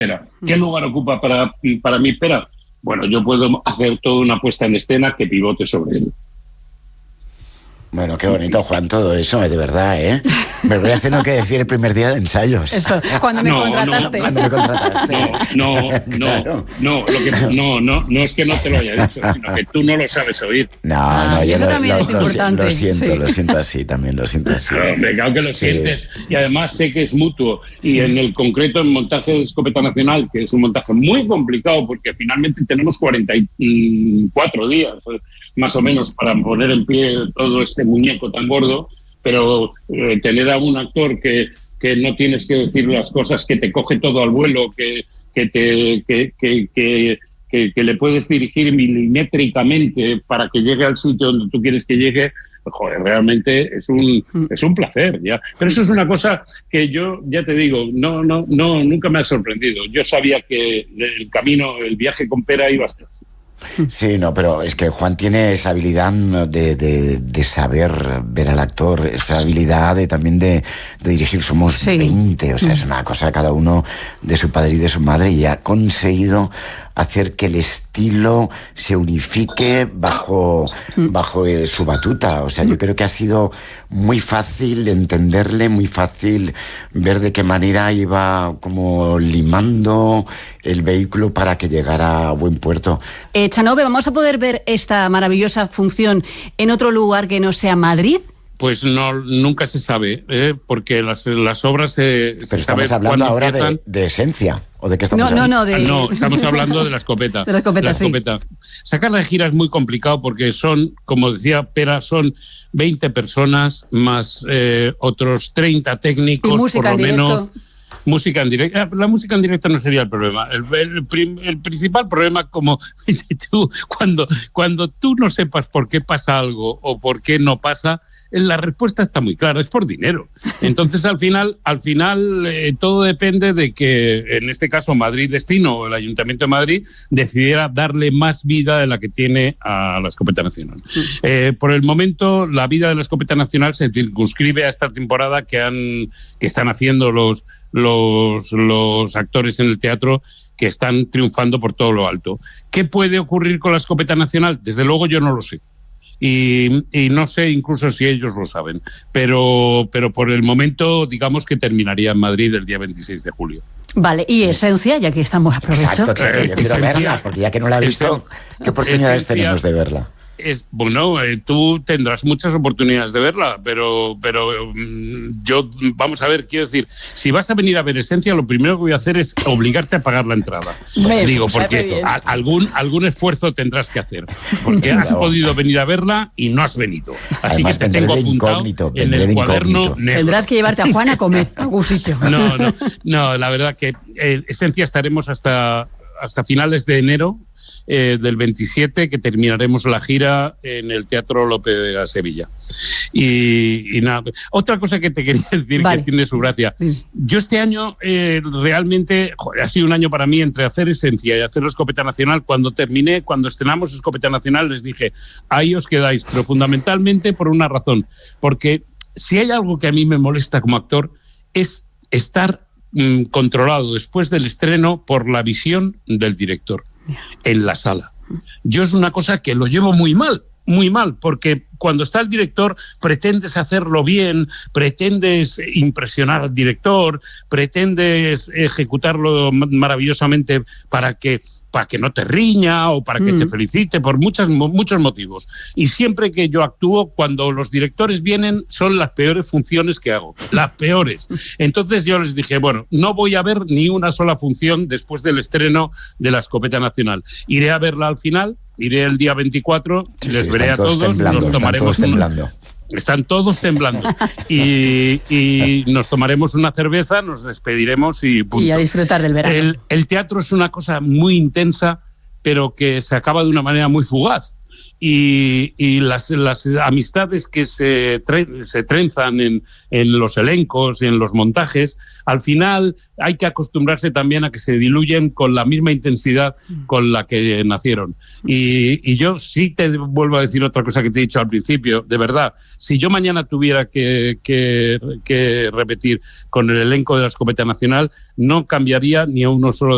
Pera. ¿Qué lugar ocupa para mí Pera? Bueno, yo puedo hacer toda una puesta en escena que pivote sobre él. Bueno, qué bonito, Juan, todo eso, de verdad, ¿eh? Me lo hubieras tenido que decir el primer día de ensayos. Eso, cuando me contrataste. Cuando me contrataste. No es que no te lo haya dicho, sino que tú no lo sabes oír. No, yo eso también es importante. Lo siento así, también lo siento así. Claro que lo sientes, y además sé que es mutuo. Y en el concreto, en montaje de Escopeta Nacional, que es un montaje muy complicado, porque finalmente tenemos 44 días, más o menos, para poner en pie todo este muñeco tan gordo, pero tener a un actor que no tienes que decir las cosas, que te coge todo al vuelo, que le puedes dirigir milimétricamente para que llegue al sitio donde tú quieres que llegue, joder, realmente es un placer, ya. Pero eso es una cosa que yo, ya te digo, nunca me ha sorprendido. Yo sabía que el viaje con Pera iba a ser así. Sí, no, pero es que Juan tiene esa habilidad de saber ver al actor, esa habilidad también de dirigir. Somos 20, o sea, es una cosa cada uno de su padre y de su madre, y ha conseguido hacer que el estilo se unifique bajo su batuta. O sea, yo creo que ha sido muy fácil entenderle, muy fácil ver de qué manera iba como limando el vehículo para que llegara a buen puerto. Chanove, ¿vamos a poder ver esta maravillosa función en otro lugar que no sea Madrid? Pues nunca se sabe, porque las obras Pero estamos hablando ahora de esencia. ¿O de qué estamos hablando? No, estamos hablando de la escopeta. De la escopeta, sí. Sacarla de gira es muy complicado porque son, como decía Pera, son 20 personas más otros 30 técnicos, por lo menos. Música en directo. La música en directo no sería el problema. El principal problema, como tú, cuando tú no sepas por qué pasa algo o por qué no pasa, la respuesta está muy clara, es por dinero. Entonces, al final todo depende de que, en este caso, Madrid Destino o el Ayuntamiento de Madrid decidiera darle más vida de la que tiene a la Escopeta Nacional. Por el momento, la vida de la Escopeta Nacional se circunscribe a esta temporada que están haciendo los actores en el teatro, que están triunfando por todo lo alto. ¿Qué puede ocurrir con la Escopeta Nacional? Desde luego yo no lo sé. Y no sé incluso si ellos lo saben. Pero por el momento, digamos que terminaría en Madrid el día 26 de julio. Vale, y Esencia, ya que estamos aprovechados. Exacto, yo quiero verla, porque ya que no la he visto, ¿qué oportunidades tenemos de verla? Tú tendrás muchas oportunidades de verla, pero yo, vamos a ver, quiero decir, si vas a venir a ver Esencia, lo primero que voy a hacer es obligarte a pagar la entrada. Porque algún esfuerzo tendrás que hacer, porque has podido venir a verla y no has venido. Así además, que te tengo apuntado en el cuaderno negro. Tendrás que llevarte a Juan a comer a algún sitio. No, la verdad que Esencia estaremos hasta finales de enero del 27, que terminaremos la gira en el Teatro Lope de la Sevilla. Y nada, otra cosa que te quería decir, que tiene su gracia. Yo este año realmente ha sido un año para mí entre hacer Esencia y hacer la Escopeta Nacional. Cuando estrenamos Escopeta Nacional, les dije, ahí os quedáis, pero fundamentalmente por una razón, porque si hay algo que a mí me molesta como actor es estar controlado después del estreno por la visión del director en la sala. Yo es una cosa que lo llevo muy mal, porque cuando está el director pretendes hacerlo bien, pretendes impresionar al director, pretendes ejecutarlo maravillosamente para que no te riña o para que te felicite, por muchos motivos. Y siempre que yo actúo, cuando los directores vienen, son las peores funciones que hago, las peores. Entonces yo les dije, bueno, no voy a ver ni una sola función después del estreno de la Escopeta Nacional. Iré a verla al final, iré el día 24, les veré a todos, nos tomaremos Están todos temblando. Y nos tomaremos una cerveza, nos despediremos y punto. Y a disfrutar del verano. El teatro es una cosa muy intensa, pero que se acaba de una manera muy fugaz. Y las amistades que se trenzan en los elencos y en los montajes, al final hay que acostumbrarse también a que se diluyen con la misma intensidad con la que nacieron. Y yo sí te vuelvo a decir otra cosa que te he dicho al principio, de verdad, si yo mañana tuviera que repetir con el elenco de la Escopeta Nacional, no cambiaría ni a uno solo